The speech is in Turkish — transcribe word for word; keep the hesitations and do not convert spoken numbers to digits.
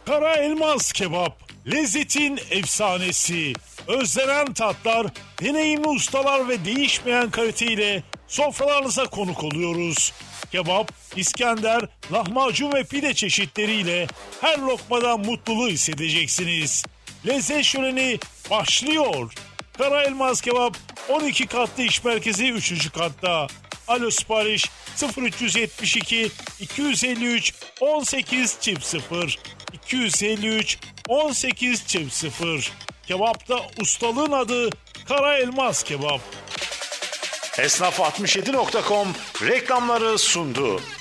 Kara Elmas Kebap, lezzetin efsanesi. Özlenen tatlar, deneyimli ustalar ve değişmeyen kaliteyle sofralarınıza konuk oluyoruz. Kebap, İskender, lahmacun ve pide çeşitleriyle her lokmadan mutluluğu hissedeceksiniz. Lezzet şöleni başlıyor. Kara Elmas Kebap on iki katlı iş merkezi üçüncü katta. Alo sipariş sıfır üç yetmiş iki iki yüz elli üç on sekiz çift sıfır iki yüz elli üç on sekiz çift sıfır. Kebapta ustalığın adı Kara Elmas Kebap. Esnaf altmış yedi nokta com reklamları sundu.